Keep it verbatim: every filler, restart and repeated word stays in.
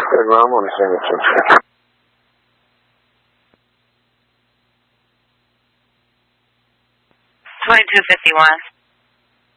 Good, well, I'm on the single system. twenty-two fifty-one.